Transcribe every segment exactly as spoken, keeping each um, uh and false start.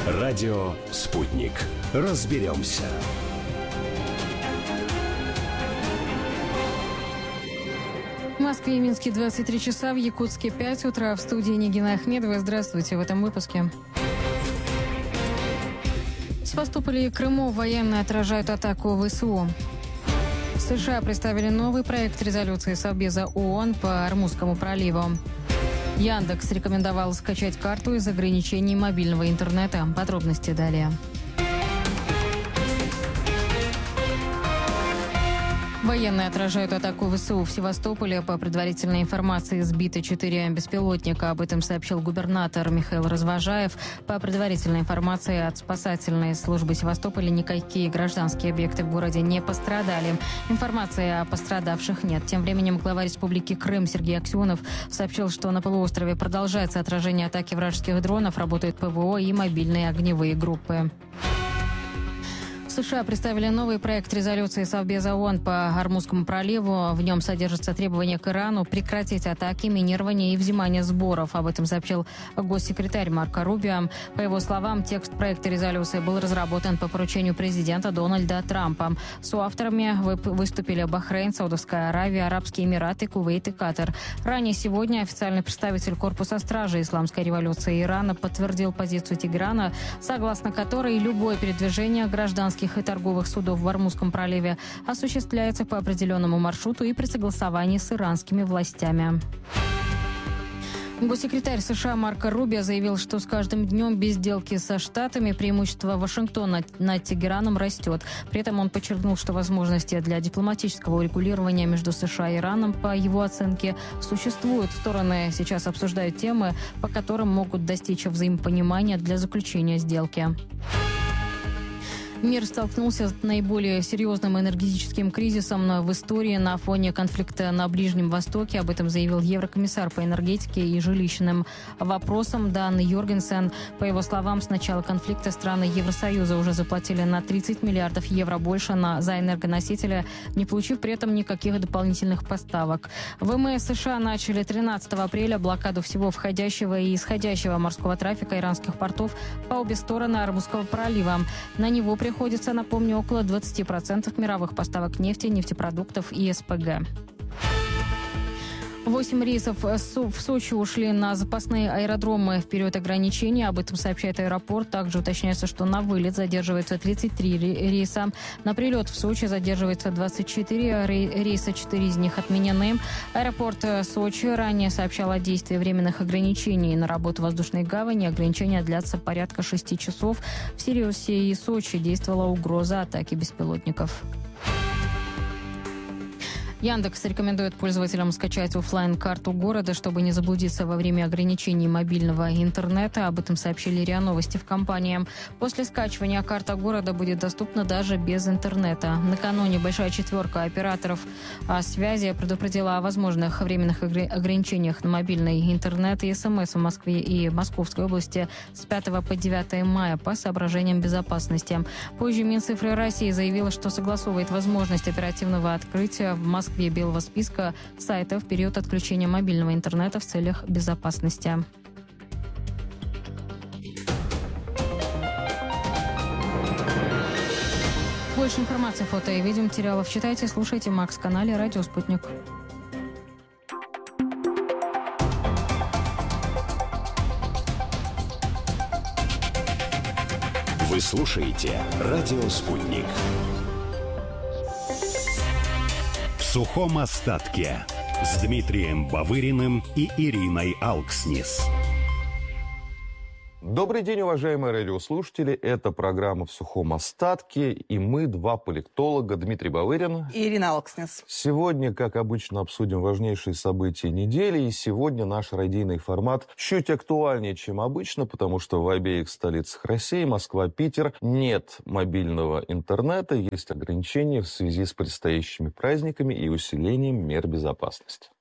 Радио «Спутник». Разберемся. В Москве и Минске двадцать три часа, в Якутске пять утра. В студии Нигина Ахмедова. Здравствуйте в этом выпуске. В Севастополе и Крыму военные отражают атаку ВСУ. США представили новый проект резолюции Совбеза ООН по Ормузскому проливу. Яндекс рекомендовал скачать карту из ограничений мобильного интернета. Подробности далее. Военные отражают атаку ВСУ в Севастополе. По предварительной информации, сбито четыре беспилотника. Об этом сообщил губернатор Михаил Развожаев. По предварительной информации от спасательной службы Севастополя, никакие гражданские объекты в городе не пострадали. Информации о пострадавших нет. Тем временем глава Республики Крым Сергей Аксенов сообщил, что на полуострове продолжается отражение атаки вражеских дронов, работают ПВО и мобильные огневые группы. США представили новый проект резолюции Совбеза ООН по Ормузскому проливу. В нем содержатся требования к Ирану прекратить атаки, минирование и взимание сборов. Об этом сообщил госсекретарь Марко Рубио. По его словам, текст проекта резолюции был разработан по поручению президента Дональда Трампа. Соавторами выступили Бахрейн, Саудовская Аравия, Арабские Эмираты, Кувейт и Катар. Ранее сегодня официальный представитель Корпуса стражи Исламской революции Ирана подтвердил позицию Тегерана, согласно которой любое передвижение гражданских и торговых судов в Ормузском проливе осуществляется по определенному маршруту и при согласовании с иранскими властями. Госсекретарь США Марко Рубио заявил, что с каждым днем без сделки со Штатами преимущество Вашингтона над Тегераном растет. При этом он подчеркнул, что возможности для дипломатического урегулирования между США и Ираном, по его оценке, существуют. Стороны сейчас обсуждают темы, по которым могут достичь взаимопонимания для заключения сделки. Мир столкнулся с наиболее серьезным энергетическим кризисом в истории на фоне конфликта на Ближнем Востоке. Об этом заявил еврокомиссар по энергетике и жилищным вопросам Дан Йоргенсен. По его словам, с начала конфликта страны Евросоюза уже заплатили на тридцать миллиардов евро больше на, за энергоносители, не получив при этом никаких дополнительных поставок. ВМС США начали тринадцатого апреля блокаду всего входящего и исходящего морского трафика иранских портов по обе стороны Ормузского пролива. На него при приходится, напомню, около двадцати процентов мировых поставок нефти, нефтепродуктов и СПГ. Восемь рейсов в Сочи ушли на запасные аэродромы в период ограничений. Об этом сообщает аэропорт. Также уточняется, что на вылет задерживается тридцать три рейса. На прилет в Сочи задерживается двадцать четыре рейса, четыре из них отменены. Аэропорт Сочи ранее сообщал о действии временных ограничений на работу воздушной гавани. Ограничения длятся порядка шести часов. В Сириусе и Сочи действовала угроза атаки беспилотников. Яндекс рекомендует пользователям скачать офлайн-карту города, чтобы не заблудиться во время ограничений мобильного интернета. Об этом сообщили РИА Новости в компании. После скачивания карта города будет доступна даже без интернета. Накануне большая четверка операторов связи предупредила о возможных временных ограничениях на мобильный интернет и СМС в Москве и Московской области с пятого по девятое мая по соображениям безопасности. Позже Минцифры России заявила, что согласовывает возможность оперативного открытия в Москве белого списка сайтов в период отключения мобильного интернета в целях безопасности. Больше информации, фото и видеоматериалов читайте, слушайте в Макс-канале «Радио Спутник». Вы слушаете «Радио Спутник». В сухом остатке с Дмитрием Бавыриным и Ириной Алкснис. Добрый день, уважаемые радиослушатели. Это программа «В сухом остатке». И мы, два политолога, Дмитрий Бавырин и Ирина Алкснис. Сегодня, как обычно, обсудим важнейшие события недели. И сегодня наш радийный формат чуть актуальнее, чем обычно, потому что в обеих столицах России, Москва, Питер, нет мобильного интернета. Есть ограничения в связи с предстоящими праздниками и усилением мер безопасности.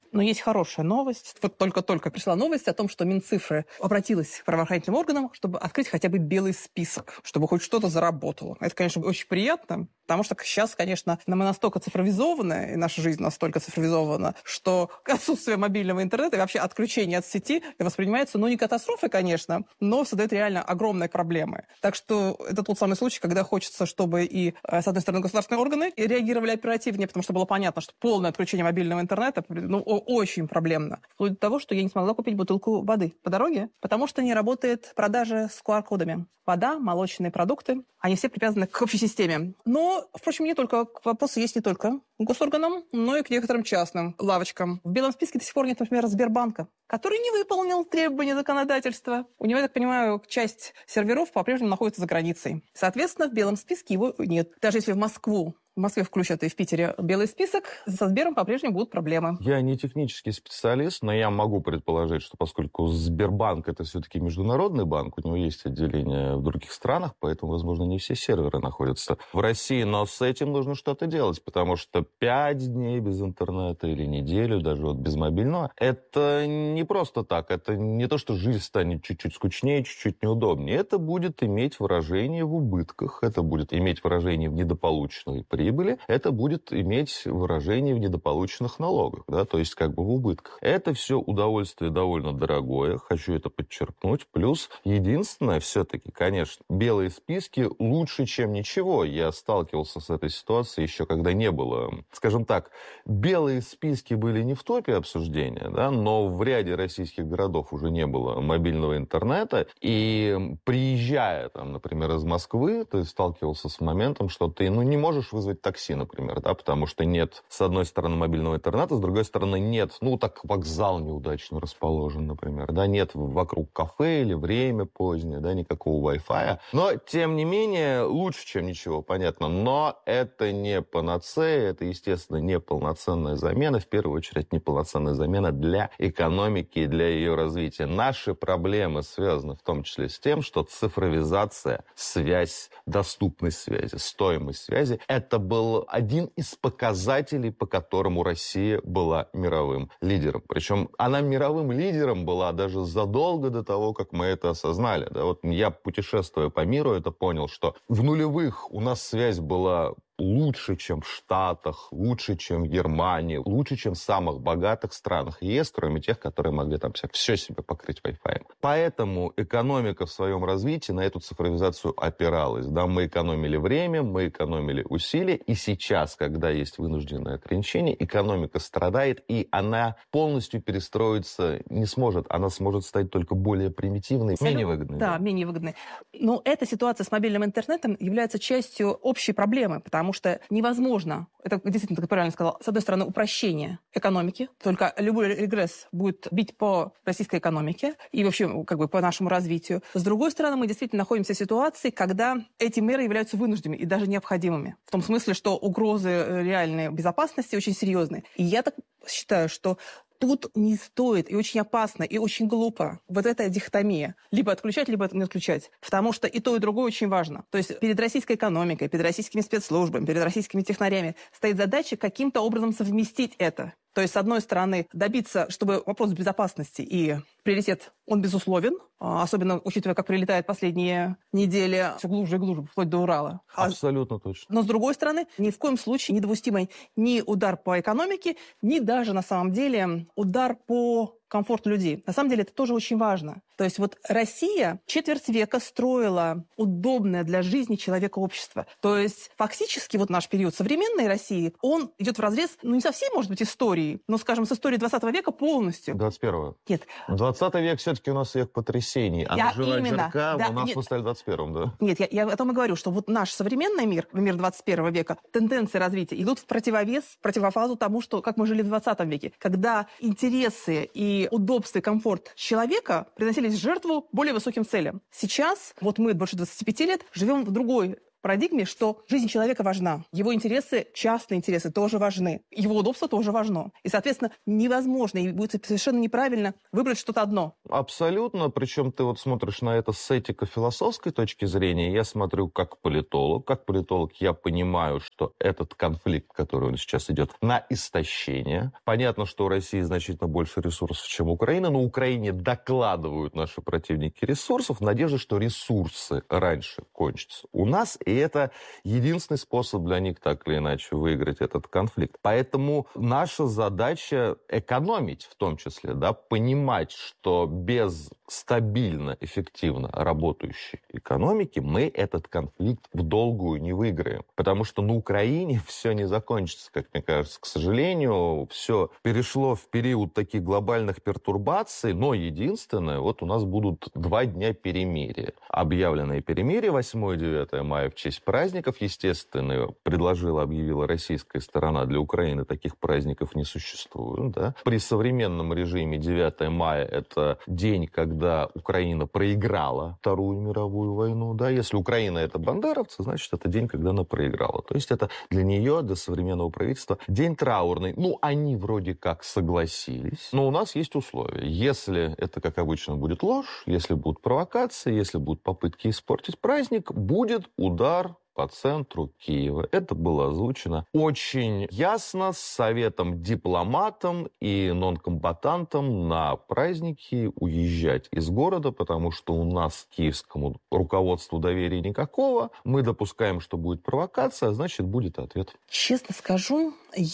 Но есть хорошая новость. Вот только-только пришла новость о том, что Минцифры обратилась к правоохранительным органам, чтобы открыть хотя бы белый список, чтобы хоть что-то заработало. Это, конечно, очень приятно, потому что сейчас, конечно, мы настолько цифровизованы, и наша жизнь настолько цифровизована, что отсутствие мобильного интернета и вообще отключение от сети воспринимается, ну, не катастрофой, конечно, но создает реально огромные проблемы. Так что это тот самый случай, когда хочется, чтобы и, с одной стороны, государственные органы реагировали оперативнее, потому что было понятно, что полное отключение мобильного интернета, ну, очень проблемно. Вплоть до того, что я не смогла купить бутылку воды по дороге, потому что не работает продажа с ку ар кодами. Вода, молочные продукты, они все привязаны к общей системе. Но, впрочем, не только, вопросы есть не только к госорганам, но и к некоторым частным лавочкам. В белом списке до сих пор нет, например, Сбербанка, который не выполнил требования законодательства. У него, я так понимаю, часть серверов по-прежнему находится за границей. Соответственно, в белом списке его нет. Даже если в Москву В Москве включат и в Питере белый список, со Сбером по-прежнему будут проблемы. Я не технический специалист, но я могу предположить, что поскольку Сбербанк — это все-таки международный банк, у него есть отделения в других странах, поэтому, возможно, не все серверы находятся в России, но с этим нужно что-то делать, потому что пять дней без интернета или неделю, даже вот без мобильного, это не просто так, это не то, что жизнь станет чуть-чуть скучнее, чуть-чуть неудобнее, это будет иметь выражение в убытках, это будет иметь выражение в недополученной прибыли, это будет иметь выражение в недополученных налогах, да, то есть как бы в убытках. Это все удовольствие довольно дорогое, хочу это подчеркнуть. Плюс единственное, все-таки, конечно, белые списки лучше, чем ничего. Я сталкивался с этой ситуацией еще когда не было, скажем так, белые списки были не в топе обсуждения, да, но в ряде российских городов уже не было мобильного интернета, и приезжая, там, например, из Москвы, ты сталкивался с моментом, что ты, ну, не можешь вызвать такси, например, да, потому что нет, с одной стороны, мобильного интернета, с другой стороны, нет, ну, так вокзал неудачно расположен, например, да, нет вокруг кафе или время позднее, да, никакого Wi-Fi. Но, тем не менее, лучше, чем ничего, понятно, но это не панацея, это, естественно, не полноценная замена, в первую очередь, не полноценная замена для экономики и для ее развития. Наши проблемы связаны в том числе с тем, что цифровизация, связь, доступность связи, стоимость связи — это был один из показателей, по которому Россия была мировым лидером. Причем она мировым лидером была даже задолго до того, как мы это осознали. Да, вот я, путешествуя по миру, это понял, что в нулевых у нас связь была лучше, чем в Штатах, лучше, чем в Германии, лучше, чем в самых богатых странах ЕС, кроме тех, которые могли там все себе покрыть Wi-Fi. Поэтому экономика в своем развитии на эту цифровизацию опиралась. Да, мы экономили время, мы экономили усилия, и сейчас, когда есть вынужденное ограничение, экономика страдает, и она полностью перестроиться не сможет. Она сможет стать только более примитивной, менее выгодной. Да, менее выгодной. Но эта ситуация с мобильным интернетом является частью общей проблемы, потому что невозможно, это действительно, ты правильно сказал, с одной стороны, упрощение экономики, только любой регресс будет бить по российской экономике и вообще как бы по нашему развитию. С другой стороны, мы действительно находимся в ситуации, когда эти меры являются вынужденными и даже необходимыми. В том смысле, что угрозы реальной безопасности очень серьезные. И я так считаю, что тут не стоит, и очень опасно, и очень глупо вот эта дихотомия. Либо отключать, либо не отключать. Потому что и то, и другое очень важно. То есть перед российской экономикой, перед российскими спецслужбами, перед российскими технарями стоит задача каким-то образом совместить это. То есть, с одной стороны, добиться, чтобы вопрос безопасности и приоритет, он безусловен, особенно учитывая, как прилетает последние недели все глубже и глубже, вплоть до Урала. Абсолютно точно. Но, с другой стороны, ни в коем случае недопустимый ни удар по экономике, ни даже, на самом деле, удар по комфорту людей. На самом деле, это тоже очень важно. То есть вот Россия четверть века строила удобное для жизни человека общество. То есть фактически вот наш период современной России, он идет вразрез, ну не совсем, может быть, истории, но, скажем, с историей двадцатого века полностью. двадцать первого. Нет. двадцатый век все-таки у нас век потрясений, а я наживать именно, жирка да, у нас нет, мы стали в двадцать первом, да? Нет, я, я о том и говорю, что вот наш современный мир, мир двадцать первого века, тенденции развития идут в противовес, в противофазу тому, что, как мы жили в двадцатом веке, когда интересы и удобство, и комфорт человека приносились в жертву более высоким целям. Сейчас, вот мы больше двадцати пяти лет, живем в другой парадигме, что жизнь человека важна. Его интересы, частные интересы тоже важны. Его удобство тоже важно. И, соответственно, невозможно, и будет совершенно неправильно выбрать что-то одно. Абсолютно. Причем ты вот смотришь на это с этико-философской точки зрения. Я смотрю как политолог. Как политолог я понимаю, что этот конфликт, который сейчас идет на истощение. Понятно, что у России значительно больше ресурсов, чем у Украины, но Украине докладывают наши противники ресурсов в надежде, что ресурсы раньше кончатся у нас, и это единственный способ для них так или иначе выиграть этот конфликт. Поэтому наша задача экономить в том числе, да, понимать, что без стабильно, эффективно работающей экономики мы этот конфликт в долгую не выиграем. Потому что на Украине все не закончится, как мне кажется. К сожалению, все перешло в период таких глобальных пертурбаций, но единственное, вот у нас будут два дня перемирия. Объявленное перемирие восьмое и девятое мая в честь праздников, естественно, предложила, объявила российская сторона, для Украины таких праздников не существует. Да? При современном режиме девятое мая это день, когда Украина проиграла Вторую мировую войну. Да? Если Украина это бандеровцы, значит, это день, когда она проиграла. То есть это для нее, для современного правительства, день траурный. Ну, они вроде как согласились, но у нас есть условия. Если это, как обычно, будет ложь, если будут провокации, если будут попытки испортить праздник, будет удар по центру Киева. Это было озвучено очень ясно с советом дипломатам и нонкомбатантам на праздники уезжать из города, потому что у нас к киевскому руководству доверия никакого. Мы допускаем, что будет провокация, а значит, будет ответ. Честно скажу,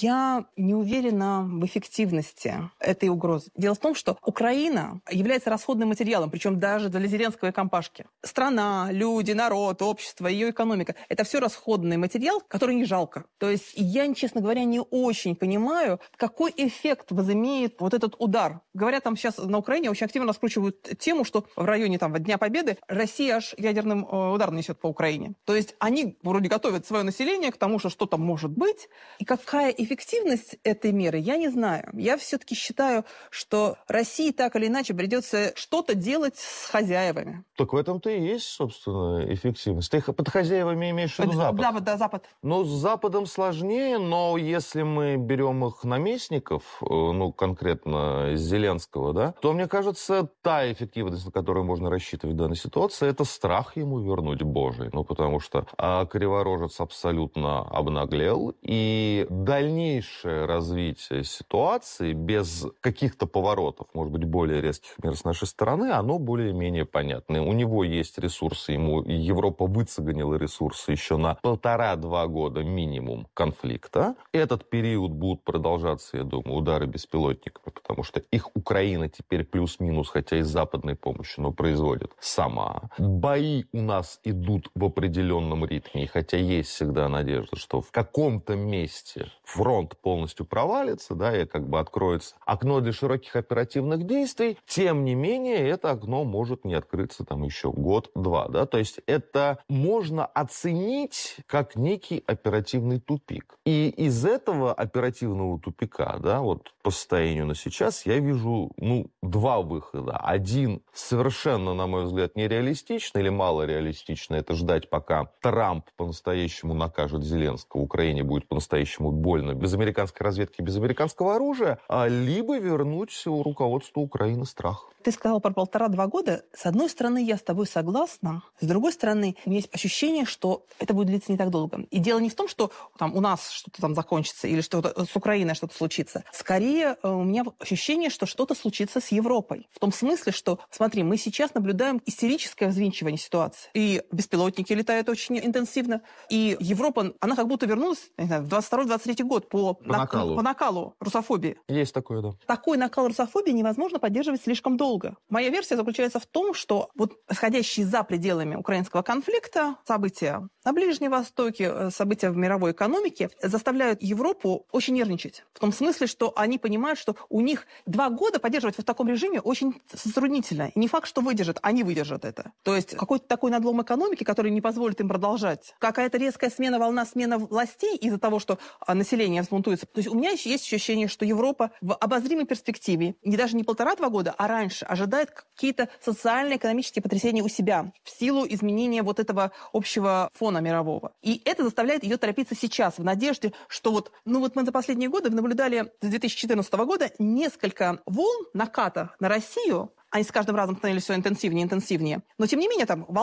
я не уверена в эффективности этой угрозы. Дело в том, что Украина является расходным материалом, причем даже для Зеленского и компашки. Страна, люди, народ, общество, ее экономика – это все расходный материал, который не жалко. То есть я, честно говоря, не очень понимаю, какой эффект возымеет вот этот удар. Говорят, там сейчас на Украине очень активно раскручивают тему, что в районе там, Дня Победы Россия аж ядерным э, ударом несет по Украине. То есть они вроде готовят свое население к тому, что что-то может быть. И какая эффективность этой меры, я не знаю. Я все-таки считаю, что России так или иначе придется что-то делать с хозяевами. Так в этом-то и есть, собственно, эффективность. Ты под хозяевами имеешь в виду Запад? Запад, да, Запад. Ну, с Западом сложнее, но если мы берем их наместников, ну, конкретно Зеленского, да, то, мне кажется, та эффективность, на которую можно рассчитывать в данной ситуации, это страх ему вернуть Божий. Ну, потому что а, Криворожец абсолютно обнаглел, и дальнейшее развитие ситуации без каких-то поворотов, может быть, более резких мер с нашей стороны, оно более-менее понятно. У него есть ресурсы, ему Европа выцеганила ресурсы еще на полтора-два года минимум конфликта. Этот период будут продолжаться, я думаю, удары беспилотниками, потому что их Украина теперь плюс-минус, хотя и с западной помощью, но производит сама. Бои у нас идут в определенном ритме, и хотя есть всегда надежда, что в каком-то месте фронт полностью провалится, да, и как бы откроется окно для широких оперативных действий, тем не менее, это окно может не открыться там еще год-два, да, то есть это можно оценить как некий оперативный тупик. И из этого оперативного тупика, да, вот по состоянию на сейчас, я вижу, ну, два выхода. Один совершенно, на мой взгляд, нереалистичный или малореалистичный, это ждать, пока Трамп по-настоящему накажет Зеленского, Украине будет по-настоящему больно, без американской разведки, без американского оружия, а либо вернуть руководству Украины страх. Ты сказал про полтора-два года. С одной стороны, я с тобой согласна. С другой стороны, у меня есть ощущение, что это будет длиться не так долго. И дело не в том, что там, у нас что-то там закончится или что-то с Украиной что-то случится. Скорее, у меня ощущение, что что-то случится с Европой. В том смысле, что, смотри, мы сейчас наблюдаем истерическое взвинчивание ситуации. И беспилотники летают очень интенсивно. И Европа, она как будто вернулась, не знаю, в двадцать второй - двадцать третий год по, по, накалу. по накалу русофобии. Есть такое, да. Такой накал русофобии невозможно поддерживать слишком долго. Моя версия заключается в том, что вот исходящие за пределами украинского конфликта события на Ближнем Востоке, события в мировой экономике заставляют Европу очень нервничать. В том смысле, что они понимают, что у них два года поддерживать в таком режиме очень затруднительно. И не факт, что выдержат, они выдержат это. То есть какой-то такой надлом экономики, который не позволит им продолжать. Какая-то резкая смена, волна смена властей из-за того, что население взбунтуется. То есть у меня есть ощущение, что Европа в обозримой перспективе, не даже не полтора-два года, а раньше, ожидает какие-то социально-экономические потрясения у себя в силу изменения вот этого общего фона мирового. И это заставляет ее торопиться сейчас, в надежде, что вот, ну вот мы за последние годы наблюдали с две тысячи четырнадцатого года несколько волн наката на Россию. Они с каждым разом становились все интенсивнее и интенсивнее. Но, тем не менее, там волна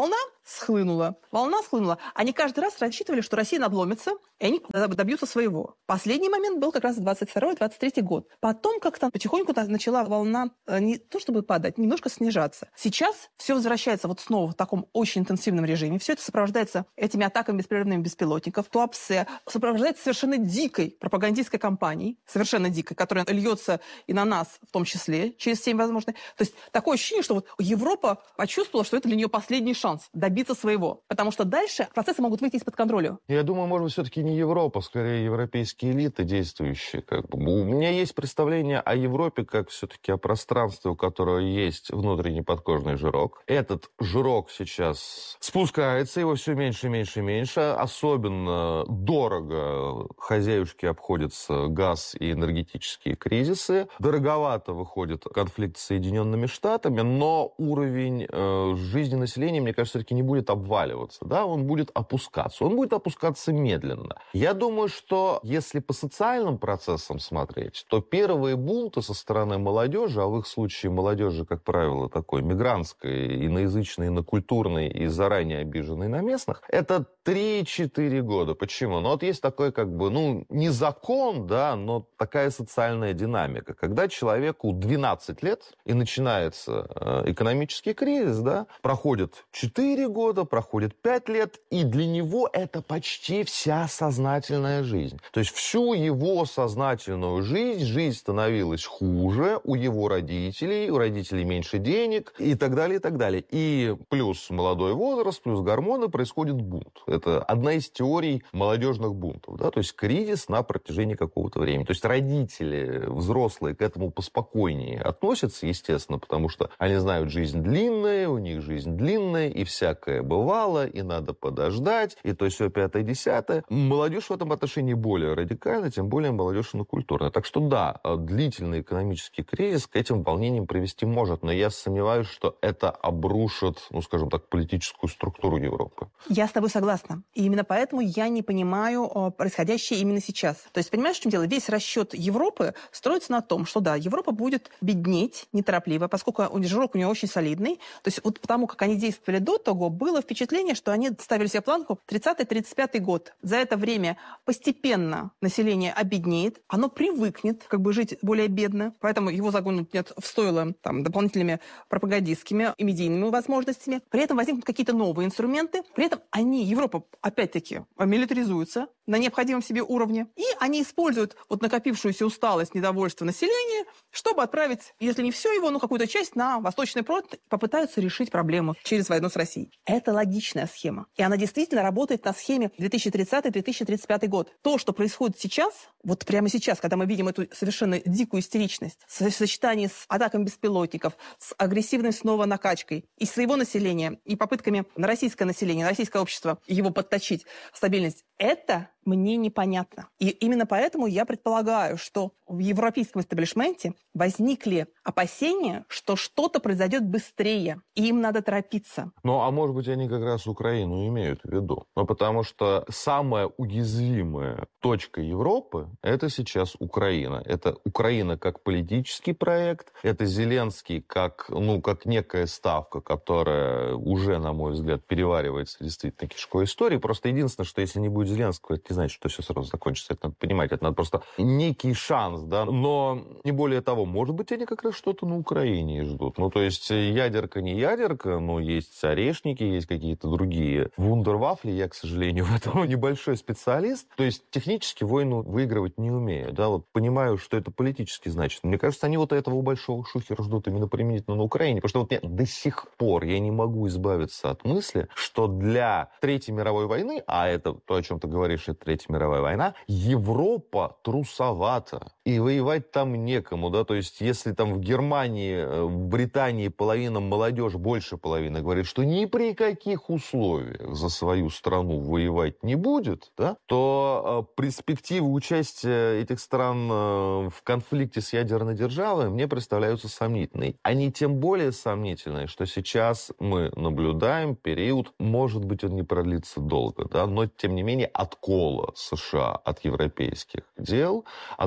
схлынула, волна схлынула, они каждый раз рассчитывали, что Россия надломится, и они добьются своего. Последний момент был как раз двадцать второй - двадцать третий год. Потом как-то потихоньку начала волна не то чтобы падать, немножко снижаться. Сейчас все возвращается вот снова в таком очень интенсивном режиме. Все это сопровождается этими атаками беспрерывными беспилотников, Туапсе, сопровождается совершенно дикой пропагандистской кампанией, совершенно дикой, которая льется и на нас в том числе, через семь возможных. То есть такое ощущение, что вот Европа почувствовала, что это для нее последний шанс добиться своего. Потому что дальше процессы могут выйти из-под контроля. Я думаю, может быть, все-таки не Европа, скорее европейские элиты действующие. Как бы. У меня есть представление о Европе как все-таки о пространстве, у которого есть внутренний подкожный жирок. Этот жирок сейчас спускается, его все меньше, меньше, меньше. Особенно дорого хозяюшке обходятся газ и энергетические кризисы. Дороговато выходит конфликт с Соединенными Штатами, но уровень э, жизни населения, мне кажется, все-таки не будет обваливаться. Да? Он будет опускаться. Он будет опускаться медленно. Я думаю, что если по социальным процессам смотреть, то первые бунты со стороны молодежи, а в их случае молодежи, как правило, такой мигрантской, иноязычной, инокультурной и заранее обиженной на местных, это три-четыре года. Почему? Ну вот есть такой как бы, ну, не закон, да, но такая социальная динамика. Когда человеку двенадцать лет и начинается э, экономический кризис, да, проходит четыре года, проходит пять лет, и для него это почти вся сознательная жизнь. То есть всю его сознательную жизнь, жизнь становилась хуже у его родителей, у родителей меньше денег и так далее, и так далее. И плюс молодой возраст, плюс гормоны, происходит бунт. Это одна из теорий молодежных бунтов, да, то есть кризис на протяжении какого-то времени. То есть родители, взрослые, к этому поспокойнее относятся, естественно, потому что они знают, жизнь длинная, у них жизнь длинная, и всякое бывало, и надо подождать, и то все пятое, десятое. Молодежь в этом отношении более радикальна, тем более молодежь инокультурная. Так что да, длительный экономический кризис к этим волнениям привести может, но я сомневаюсь, что это обрушит, ну, скажем так, политическую структуру Европы. Я с тобой согласна. И именно поэтому я не понимаю происходящее именно сейчас. То есть, понимаешь, в чем дело? Весь расчет Европы строится на том, что да, Европа будет беднеть неторопливо, поскольку жирок у нее очень солидный. То есть вот потому, как они действовали до того, было впечатление, что они ставили себе планку тридцатый - тридцать пятый год. За это время постепенно население обеднеет, оно привыкнет как бы жить более бедно, поэтому его загонят нет, в стойло там, дополнительными пропагандистскими и медийными возможностями. При этом возникнут какие-то новые инструменты. При этом они, Европа, опять-таки, милитаризуется на необходимом себе уровне, и они используют вот накопившуюся усталость, недовольство населения, чтобы отправить, если не все его, но какую-то часть на Восточный фронт, попытаются решить проблему через войну с Россией. Это логичная схема. И она действительно работает на схеме две тысячи тридцатый - две тысячи тридцать пятый год. То, что происходит сейчас, вот прямо сейчас, когда мы видим эту совершенно дикую истеричность, в сочетании с атаками беспилотников, с агрессивной снова накачкой и своего населения, и попытками на российское население, на российское общество его подточить, стабильность, это мне непонятно. И именно поэтому я предполагаю, что в европейском эстаблишменте возникли опасения, что что-то произойдет быстрее, и им надо торопиться. Ну, а может быть, они как раз Украину имеют в виду. Ну, потому что самая уязвимая точка Европы – это сейчас Украина. Это Украина как политический проект, это Зеленский как, ну, как некая ставка, которая уже, на мой взгляд, переваривается действительно кишкой истории. Просто единственное, что если не будет Зеленского, это не значит, что все сразу закончится. Это надо понимать. Это надо просто некий шанс, да. Но не более того, может быть, они как раз что-то на Украине ждут. Ну, то есть ядерка не ядерка, но есть орешники, есть какие-то другие вундервафли. Я, к сожалению, в этом небольшой специалист. То есть технически войну выигрывать не умею. Да, вот понимаю, что это политически значит. Мне кажется, они вот этого большого шухера ждут именно применительно на Украине. Потому что вот я, до сих пор я не могу избавиться от мысли, что для Третьей мировой войны, а это то, о чем ты говоришь, это Третья мировая война, Европа трусовата. И воевать там некому, да, то есть если там в Германии, в Британии половина молодежи, больше половины говорит, что ни при каких условиях за свою страну воевать не будет, да, то э, перспективы участия этих стран э, в конфликте с ядерной державой мне представляются сомнительной. Они тем более сомнительные, что сейчас мы наблюдаем период, может быть, он не продлится долго, да, но тем не менее откола США от европейских дел, от того,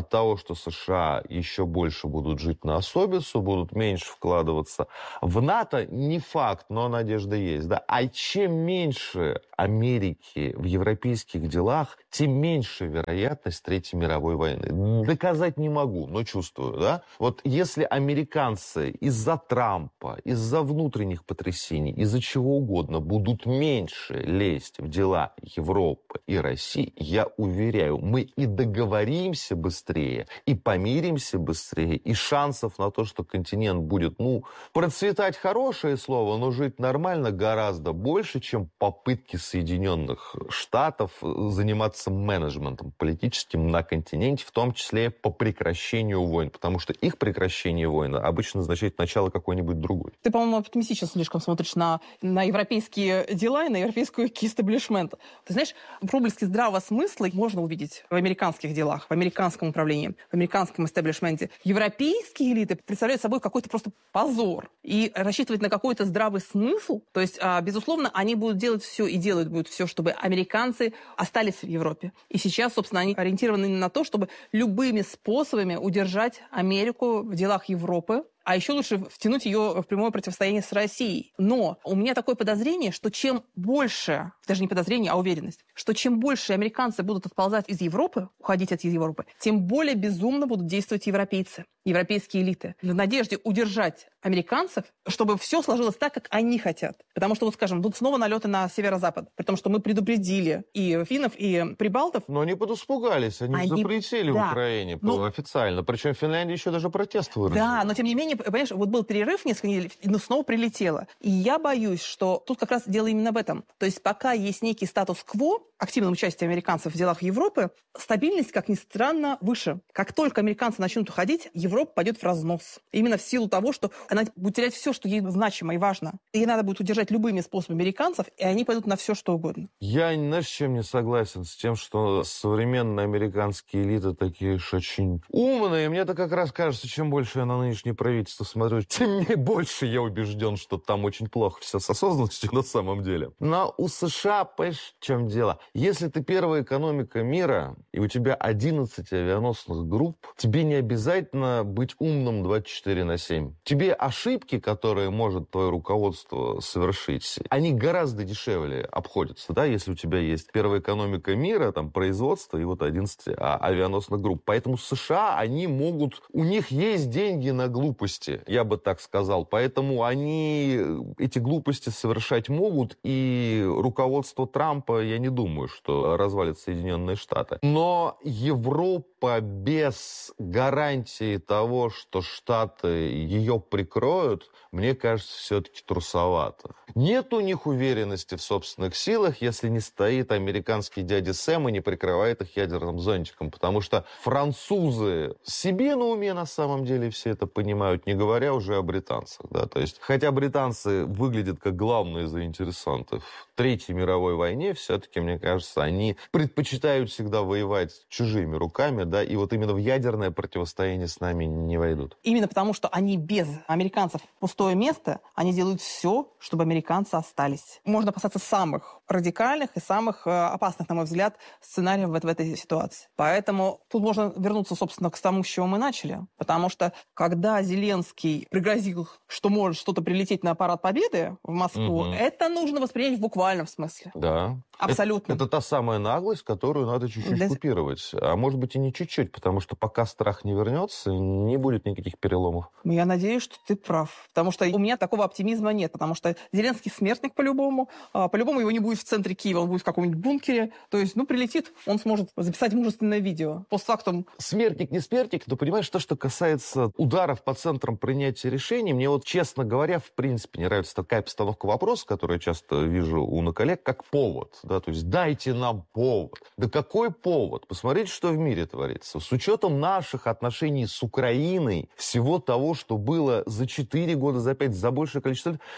что США еще больше будут жить на особицу, будут меньше вкладываться в НАТО, не факт, но надежда есть. Да? А чем меньше Америки в европейских делах, тем меньше вероятность Третьей мировой войны. Доказать не могу, но чувствую. Да? Вот если американцы из-за Трампа, из-за внутренних потрясений, из-за чего угодно будут меньше лезть в дела Европы и России, я уверяю, мы и договоримся быстрее, и помиримся быстрее, и шансов на то, что континент будет, ну, процветать хорошее слово, но жить нормально гораздо больше, чем попытки Соединенных Штатов заниматься менеджментом политическим на континенте, в том числе по прекращению войн, потому что их прекращение войны обычно означает начало какой-нибудь другой. Ты, по-моему, оптимистично слишком смотришь на, на европейские дела и на европейскую кистаблишмент. Ты знаешь, проблески здравого смысла можно увидеть в американских делах, в американском управлении, в американском истеблишменте. Европейские элиты представляют собой какой-то просто позор. И рассчитывать на какой-то здравый смысл, то есть, безусловно, они будут делать все и делают будут все, чтобы американцы остались в Европе. И сейчас, собственно, они ориентированы на то, чтобы любыми способами удержать Америку в делах Европы, а еще лучше втянуть ее в прямое противостояние с Россией. Но у меня такое подозрение, что чем больше, даже не подозрение, а уверенность, что чем больше американцы будут отползать из Европы, уходить от Европы, тем более безумно будут действовать европейцы, европейские элиты, в надежде удержать американцев, чтобы все сложилось так, как они хотят. Потому что, вот скажем, тут снова налеты на северо-запад, при том, что мы предупредили и финнов, и прибалтов. Но они подуспокались, они, они... запретили да. в Украине ну... официально. Причем в Финляндии еще даже протест выразили. Да, но тем не менее, понимаешь, вот был перерыв несколько недель, но снова прилетело. И я боюсь, что тут как раз дело именно в этом. То есть пока есть некий статус-кво, активное участие американцев в делах Европы, стабильность, как ни странно, выше. Как только американцы начнут уходить, Европа пойдет в разнос. Именно в силу того, что она будет терять все, что ей значимо и важно. Ей надо будет удержать любыми способами американцев, и они пойдут на все, что угодно. Я, знаешь, с чем не согласен? С тем, что современные американские элиты такие уж очень умные. Мне-то как раз кажется, чем больше я на нынешнее правительство смотрю, тем мне больше я убежден, что там очень плохо все с осознанностью на самом деле. Но у США, понимаешь, в чем дело? Если ты первая экономика мира, и у тебя одиннадцать авианосных групп, тебе не обязательно быть умным двадцать четыре на семь. Тебе ошибки, которые может твое руководство совершить, они гораздо дешевле обходятся, да, если у тебя есть первая экономика мира, там, производство и вот одиннадцать авианосных групп. Поэтому США, они могут, у них есть деньги на глупости, я бы так сказал. Поэтому они эти глупости совершать могут, и руководство Трампа, я не думаю, что развалит Соединенные Штаты. Но Европа без гарантии того, что Штаты ее прикроют, мне кажется, все-таки трусовато. Нет у них уверенности в собственных силах, если не стоит американский дядя Сэм и не прикрывает их ядерным зонтиком. Потому что французы себе на уме на самом деле все это понимают, не говоря уже о британцах. Да? То есть, хотя британцы выглядят как главные заинтересанты в Третьей мировой войне, все-таки, мне кажется, они предпочитают всегда воевать чужими руками, да, и вот именно в ядерное противостояние с нами не войдут. Именно потому, что они без американцев пустое место, они делают все, чтобы американцы остались. Можно опасаться самых радикальных и самых э, опасных, на мой взгляд, сценариев в, в этой ситуации. Поэтому тут можно вернуться, собственно, к тому, с чего мы начали. Потому что, когда Зеленский пригрозил, что может что-то прилететь на парад Победы в Москву, угу. это нужно воспринять в буквальном смысле. Да. Абсолютно. Это, это та самая наглость, которую надо чуть-чуть да. купировать. А может быть и не чуть-чуть, потому что пока страх не вернется, не будет никаких переломов. Я надеюсь, что ты прав. Потому что у меня такого оптимизма нет. Потому что Зеленский смертник по-любому. По-любому его не будет в центре Киева, он будет в каком-нибудь бункере. То есть, ну, прилетит, он сможет записать мужественное видео. Постфактум. Смертник, не смертник, но понимаешь, то, что касается ударов по центрам принятия решений, мне вот, честно говоря, в принципе не нравится такая постановка вопроса, которую я часто вижу у коллег, как повод. Да? То есть, дайте нам повод. Да какой повод? Посмотрите, что в мире творится. С учетом наших отношений с Украиной, всего того, что было за четыре года, за пять, за большее количество лет,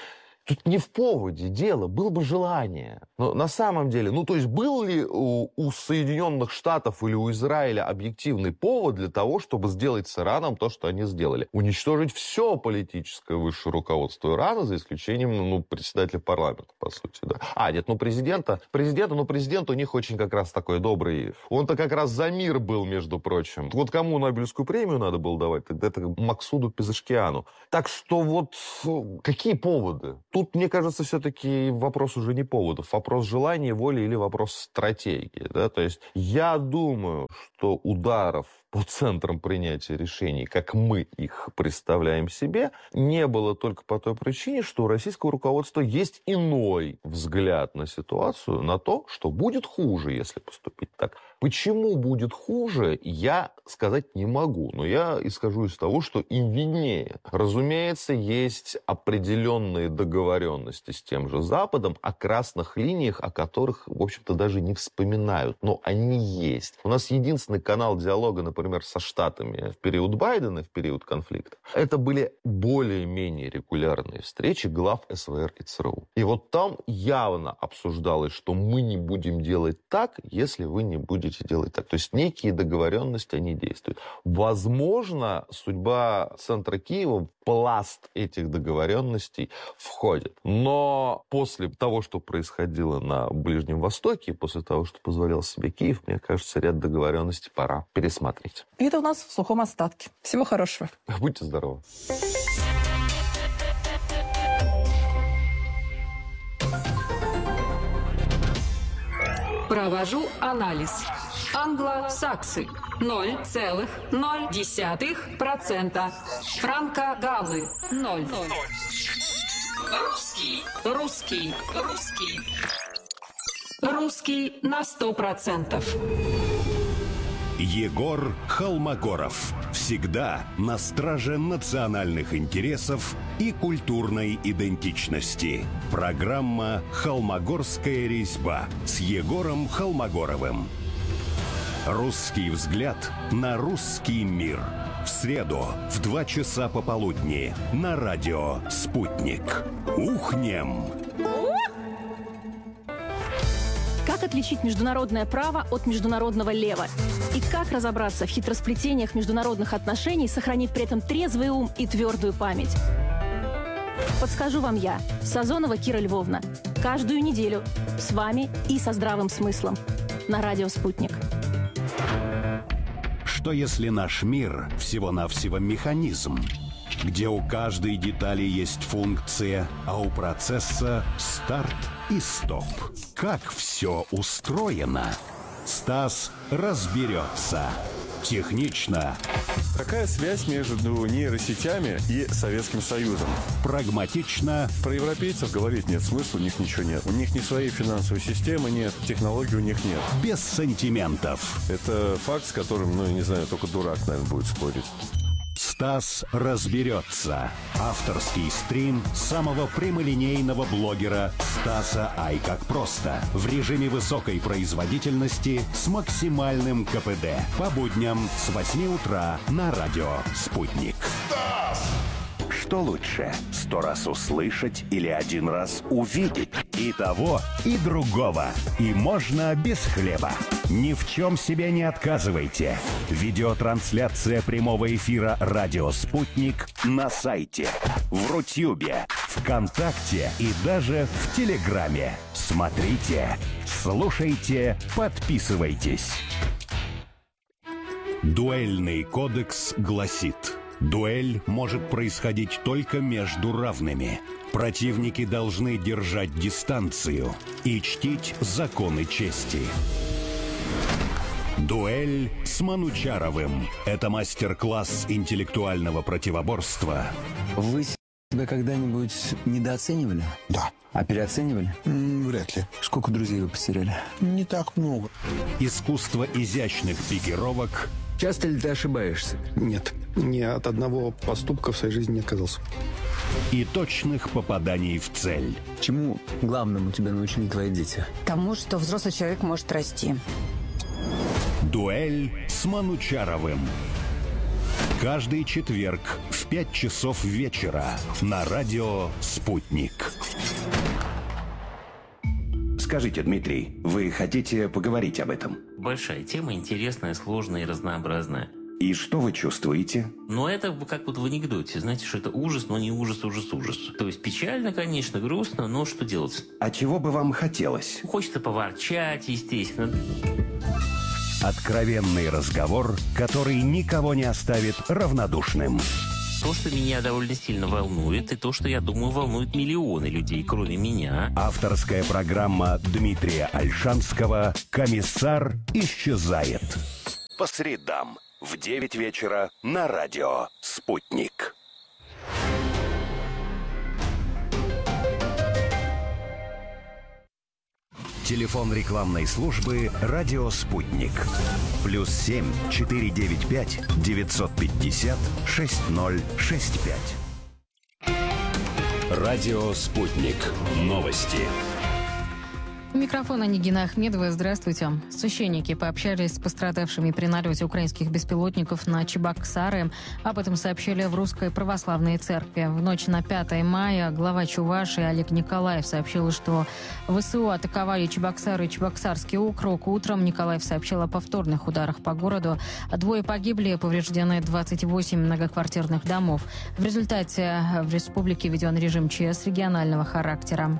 Тут не в поводе дело, было бы желание. Но на самом деле, ну то есть был ли у, у Соединенных Штатов или у Израиля объективный повод для того, чтобы сделать с Ираном то, что они сделали? Уничтожить все политическое высшее руководство Ирана, за исключением ну, председателя парламента, по сути. Да. А, нет, ну президента, президента, ну президент у них очень как раз такой добрый. Он-то как раз за мир был, между прочим. Вот кому Нобелевскую премию надо было давать, тогда это Максуду Пезешкиану. Так что вот какие поводы? Тут, мне кажется, все-таки вопрос уже не поводов. Вопрос желания, воли или вопрос стратегии. Да? То есть я думаю, что ударов по центрам принятия решений, как мы их представляем себе, не было только по той причине, что у российского руководства есть иной взгляд на ситуацию, на то, что будет хуже, если поступить так. Почему будет хуже, я сказать не могу, но я исхожу из того, что им виднее. Разумеется, есть определенные договоренности с тем же Западом о красных линиях, о которых, в общем-то, даже не вспоминают, но они есть. У нас единственный канал диалога, например, со Штатами в период Байдена, в период конфликта, это были более-менее регулярные встречи глав СВР и ЦРУ. И вот там явно обсуждалось, что мы не будем делать так, если вы не будете делать так. То есть некие договоренности, они действуют. Возможно, судьба центра Киева в пласт этих договоренностей входит. Но после того, что происходило на Ближнем Востоке, после того, что позволял себе Киев, мне кажется, ряд договоренностей пора пересмотреть. И это у нас в сухом остатке. Всего хорошего. Будьте здоровы. Провожу анализ. Англосаксы ноль целых ноль десятых процента. Франко-галлы ноль. Русский, русский, русский. Русский на сто процентов. Егор Холмогоров. Всегда на страже национальных интересов и культурной идентичности. Программа «Холмогорская резьба» с Егором Холмогоровым. Русский взгляд на русский мир. В среду в два часа пополудни на радио «Спутник». Ухнем! Как отличить международное право от международного лева? И как разобраться в хитросплетениях международных отношений, сохранив при этом трезвый ум и твердую память? Подскажу вам я, Сазонова Кира Львовна. Каждую неделю с вами и со здравым смыслом. На радио «Спутник». Что если наш мир всего-навсего механизм, где у каждой детали есть функция, а у процесса старт и стоп? Как все устроено? Стас разберется. Технично. Какая связь между нейросетями и Советским Союзом? Прагматично. Про европейцев говорить нет смысла, у них ничего нет. У них ни своей финансовой системы нет, технологий у них нет. Без сантиментов. Это факт, с которым, ну, я не знаю, только дурак, наверное, будет спорить. Стас разберется. Авторский стрим самого прямолинейного блогера Стаса Ай как просто. В режиме высокой производительности с максимальным ка пэ дэ. По будням с восьми утра на радио «Спутник». Стас! Что лучше, сто раз услышать или один раз увидеть? И того, и другого. И можно без хлеба. Ни в чем себе не отказывайте. Видеотрансляция прямого эфира «Радио Спутник» на сайте, в Рутюбе, ВКонтакте и даже в Телеграме. Смотрите, слушайте, подписывайтесь. Дуэльный кодекс гласит: дуэль может происходить только между равными. Противники должны держать дистанцию и чтить законы чести. Дуэль с Манучаровым. Это мастер-класс интеллектуального противоборства. Вы себя когда-нибудь недооценивали? Да. А переоценивали? М, вряд ли. Сколько друзей вы потеряли? Не так много. Искусство изящных пикировок. Часто ли ты ошибаешься? Нет. Ни от одного поступка в своей жизни не отказался. И точных попаданий в цель. Чему главному тебя научили твои дети? Тому, что взрослый человек может расти. Дуэль с Манучаровым. Каждый четверг в пять часов вечера на радио «Спутник». Скажите, Дмитрий, вы хотите поговорить об этом? Большая тема, интересная, сложная и разнообразная. И что вы чувствуете? Но это как вот в анекдоте. Знаете, что это ужас, но не ужас, ужас, ужас. То есть печально, конечно, грустно, но что делать? А чего бы вам хотелось? Хочется поворчать, естественно. Откровенный разговор, который никого не оставит равнодушным. То, что меня довольно сильно волнует, и то, что, я думаю, волнует миллионы людей, кроме меня. Авторская программа Дмитрия Ольшанского «Комиссар исчезает». По средам в девять вечера на радио «Спутник». Телефон рекламной службы «Радио Спутник». Плюс семь четыре девять пять девятьсот пятьдесят шесть ноль шесть пять. Радио Спутник. Новости. Микрофон Анигина Ахмедова. Здравствуйте. Священники пообщались с пострадавшими при налете украинских беспилотников на Чебоксары. Об этом сообщили в Русской Православной Церкви. В ночь на пятое мая глава Чувашии Олег Николаев сообщил, что ВСУ атаковали Чебоксары и Чебоксарский округ. Утром Николаев сообщил о повторных ударах по городу. Двое погибли, повреждены двадцать восемь многоквартирных домов. В результате в республике введен режим ЧС регионального характера.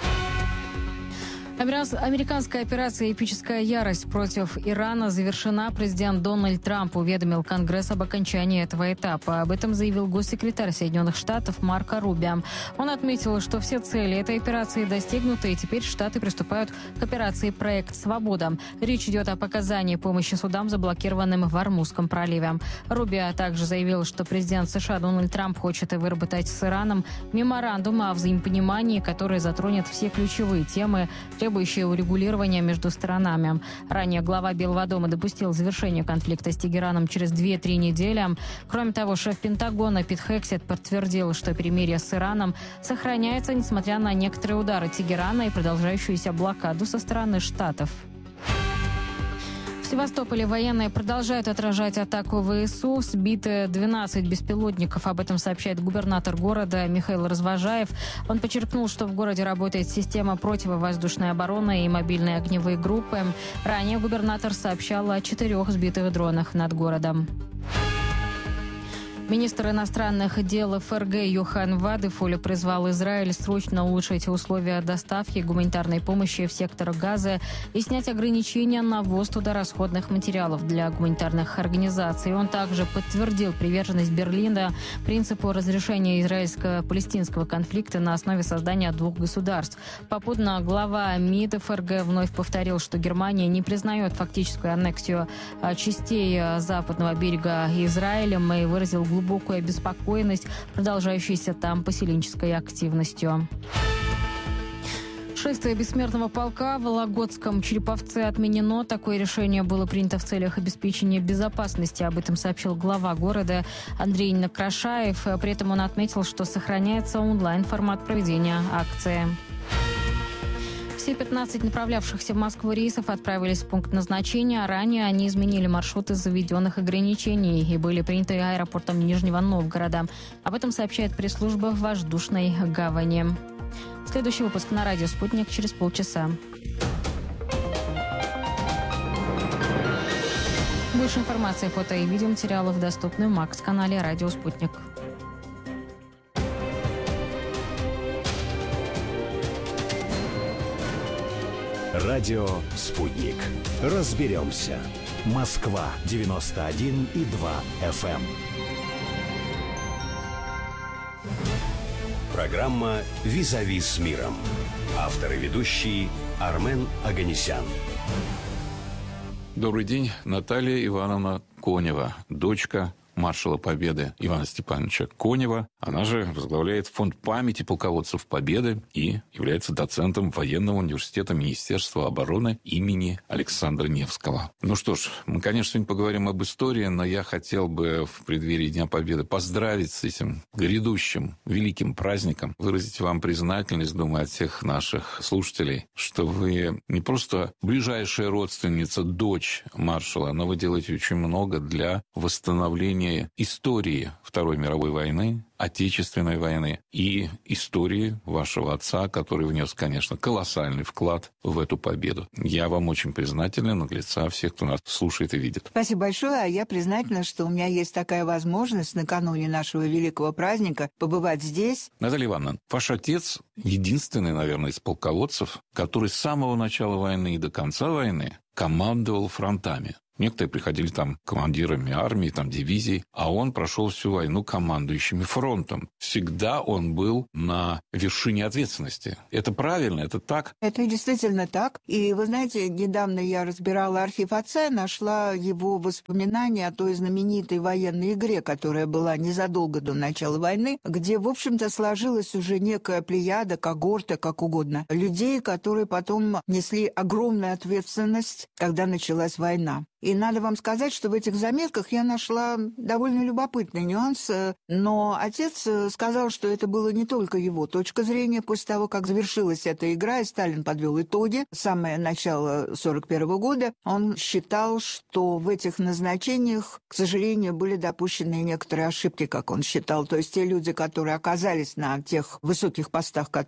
Американская операция «Эпическая ярость» против Ирана завершена. Президент Дональд Трамп уведомил Конгресс об окончании этого этапа. Об этом заявил госсекретарь Соединенных Штатов Марко Рубио. Он отметил, что все цели этой операции достигнуты, и теперь Штаты приступают к операции «Проект Свобода». Речь идет о показании помощи судам, заблокированным в Ормузском проливе. Рубио также заявил, что президент США Дональд Трамп хочет выработать с Ираном меморандум о взаимопонимании, который затронет все ключевые темы, требующие урегулирования между сторонами. Ранее глава Белого дома допустил завершение конфликта с Тегераном через две-три недели. Кроме того, шеф Пентагона Пит Хексет подтвердил, что перемирие с Ираном сохраняется, несмотря на некоторые удары Тегерана и продолжающуюся блокаду со стороны Штатов. В Севастополе военные продолжают отражать атаку ВСУ. Сбиты двенадцать беспилотников. Об этом сообщает губернатор города Михаил Развожаев. Он подчеркнул, что в городе работает система противовоздушной обороны и мобильные огневые группы. Ранее губернатор сообщал о четырех сбитых дронах над городом. Министр иностранных дел ФРГ Йохан Вадефоль призвал Израиль срочно улучшить условия доставки гуманитарной помощи в сектор Газы и снять ограничения на ввоз туда расходных материалов для гуманитарных организаций. Он также подтвердил приверженность Берлина принципу разрешения израильско-палестинского конфликта на основе создания двух государств. Попутно глава МИД ФРГ вновь повторил, что Германия не признает фактическую аннексию частей западного берега Израилем и выразил глубокую обеспокоенность продолжающейся там поселенческой активностью. Шествие бессмертного полка в Вологодском Череповце отменено. Такое решение было принято в целях обеспечения безопасности. Об этом сообщил глава города Андрей Некрашаев. При этом он отметил, что сохраняется онлайн-формат проведения акции. Все пятнадцать направлявшихся в Москву рейсов отправились в пункт назначения. Ранее они изменили маршруты из-за введенных ограничений и были приняты аэропортом Нижнего Новгорода. Об этом сообщает пресс-служба в воздушной гавани. Следующий выпуск на радио «Спутник» через полчаса. Больше информации, фото и видеоматериалов доступны в Макс-канале «Радио Спутник». Радио «Спутник». Разберемся. Москва девяносто один и два эф эм. Программа «Визави с миром». Автор и ведущий Армен Оганесян. Добрый день. Наталья Ивановна Конева, дочка маршала Победы Ивана Степановича Конева. Она же возглавляет фонд памяти полководцев Победы и является доцентом военного университета Министерства обороны имени Александра Невского. Ну что ж, мы, конечно, сегодня поговорим об истории, но я хотел бы в преддверии Дня Победы поздравить с этим грядущим великим праздником, выразить вам признательность, думаю, от всех наших слушателей, что вы не просто ближайшая родственница, дочь маршала, но вы делаете очень много для восстановления изучение истории Второй мировой войны, Отечественной войны и истории вашего отца, который внес, конечно, колоссальный вклад в эту победу. Я вам очень признателен от лица всех, кто нас слушает и видит. Спасибо большое. А я признательна, что у меня есть такая возможность накануне нашего великого праздника побывать здесь. Наталья Ивановна, ваш отец единственный, наверное, из полководцев, который с самого начала войны и до конца войны командовал фронтами. Некоторые приходили там командирами армии, там, дивизий, а он прошел всю войну командующими фронтом. Всегда он был на вершине ответственности. Это правильно, это так? Это действительно так. И вы знаете, недавно я разбирала архив отца, нашла его воспоминания о той знаменитой военной игре, которая была незадолго до начала войны, где, в общем-то, сложилась уже некая плеяда, когорта, как угодно, людей, которые потом несли огромную ответственность, когда началась война. И надо вам сказать, что в этих заметках я нашла довольно любопытный нюанс, но отец сказал, что это было не только его точка зрения. После того, как завершилась эта игра, и Сталин подвел итоги, самое начало сорок первого года, он считал, что в этих назначениях, к сожалению, были допущены некоторые ошибки, как он считал. То есть те люди, которые оказались на тех высоких постах,